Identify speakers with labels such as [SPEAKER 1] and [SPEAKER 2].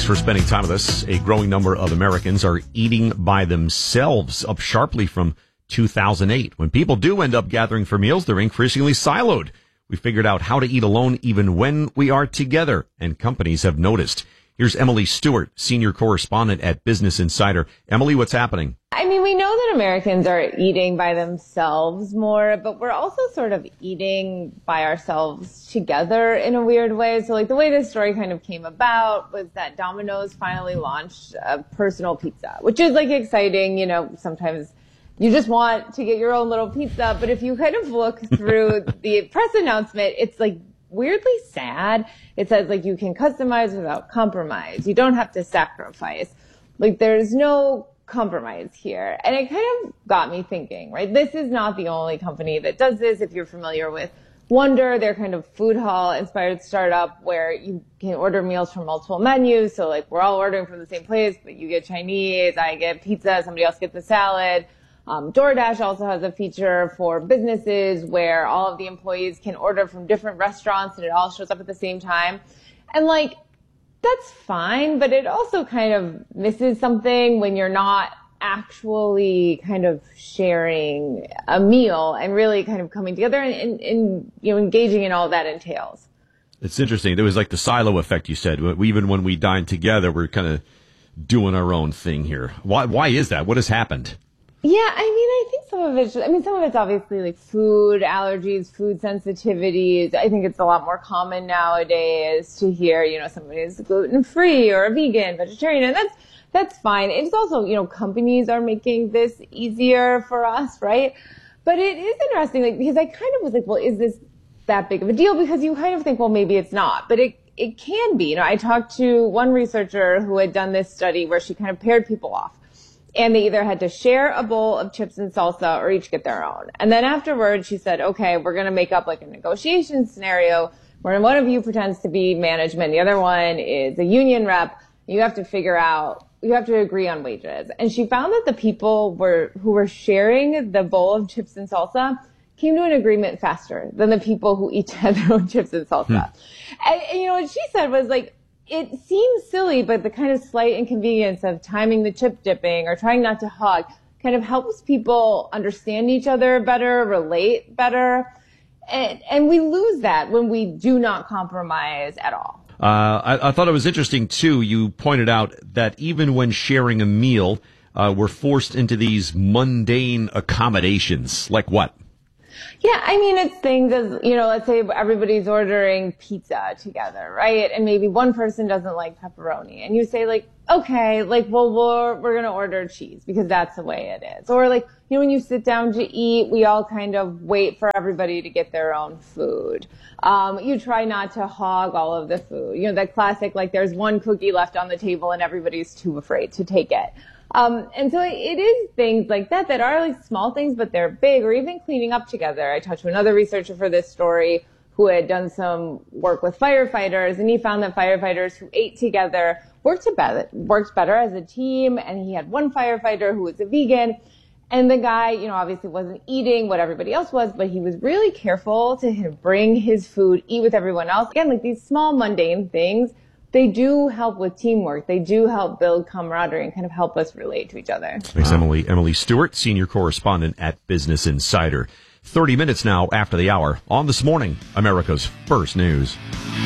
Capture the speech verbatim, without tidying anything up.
[SPEAKER 1] Thanks for spending time with us. A growing number of Americans are eating by themselves, up sharply from two thousand eight. When people do end up gathering for meals, they're increasingly siloed. We figured out how to eat alone even when we are together, and companies have noticed. Here's Emily Stewart, senior correspondent at Business Insider. Emily, what's happening?
[SPEAKER 2] I mean, we know that Americans are eating by themselves more, but we're also sort of eating by ourselves together in a weird way. So like the way this story kind of came about was that Domino's finally launched a personal pizza, which is like exciting. You know, sometimes you just want to get your own little pizza. But if you kind of look through the press announcement, it's like weirdly sad. It says like you can customize without compromise. You don't have to sacrifice. Like there's no compromise here. And it kind of got me thinking, right? This is not the only company that does this. If you're familiar with Wonder, they're kind of food hall inspired startup where you can order meals from multiple menus. So like we're all ordering from the same place, but you get Chinese, I get pizza, somebody else gets the salad. Um, DoorDash also has a feature for businesses where all of the employees can order from different restaurants and it all shows up at the same time. And like, that's fine, but it also kind of misses something when you're not actually kind of sharing a meal and really kind of coming together and, and, and you know, engaging in all that entails.
[SPEAKER 1] It's interesting. There was like the silo effect you said. Even when we dine together, we're kind of doing our own thing here. Why, why is that? What has happened?
[SPEAKER 2] Yeah, I mean, I think some of it's, I mean, some of it's obviously like food allergies, food sensitivities. I think it's a lot more common nowadays to hear, you know, somebody's gluten-free or a vegan, vegetarian, and that's, that's fine. It's also, you know, companies are making this easier for us, right? But it is interesting, like, because I kind of was like, well, is this that big of a deal? Because you kind of think, well, maybe it's not, but it, it can be. You know, I talked to one researcher who had done this study where she kind of paired people off. And they either had to share a bowl of chips and salsa or each get their own. And then afterwards, she said, okay, we're going to make up like a negotiation scenario where one of you pretends to be management. The other one is a union rep. You have to figure out, you have to agree on wages. And she found that the people were, who were sharing the bowl of chips and salsa came to an agreement faster than the people who each had their own chips and salsa. Hmm. And, and you know, what she said was like, it seems silly, but the kind of slight inconvenience of timing the chip dipping or trying not to hug kind of helps people understand each other better, relate better. And, and we lose that when we do not compromise at all.
[SPEAKER 1] Uh, I, I thought it was interesting, too. You pointed out that even when sharing a meal, uh, we're forced into these mundane accommodations. Like what?
[SPEAKER 2] Yeah, I mean, it's things as, you know, let's say everybody's ordering pizza together, right? And maybe one person doesn't like pepperoni. And you say, like, okay, like, well, we're, we're going to order cheese because that's the way it is. Or, like, you know, when you sit down to eat, we all kind of wait for everybody to get their own food. Um, you try not to hog all of the food. You know, that classic, like, there's one cookie left on the table and everybody's too afraid to take it. Um, and so it is things like that that are like small things, but they're big, or even cleaning up together. I talked to another researcher for this story who had done some work with firefighters, and he found that firefighters who ate together worked better, worked better as a team. And he had one firefighter who was a vegan, and the guy, you know, obviously wasn't eating what everybody else was, but he was really careful to bring his food, eat with everyone else. Again, like these small mundane things, they do help with teamwork. They do help build camaraderie and kind of help us relate to each other.
[SPEAKER 1] Thanks, Emily. Emily Stewart, senior correspondent at Business Insider. thirty minutes now after the hour on This Morning, America's First News.